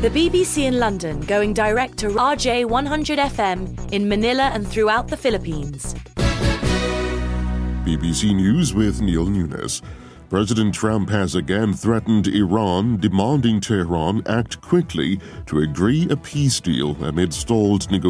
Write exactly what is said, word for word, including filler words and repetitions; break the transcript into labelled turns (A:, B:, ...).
A: The B B C in London going direct to R J one hundred F M in Manila and throughout the Philippines.
B: B B C News with Neil Nunes. President Trump has again threatened Iran, demanding Tehran act quickly to agree a peace deal amid stalled negotiations.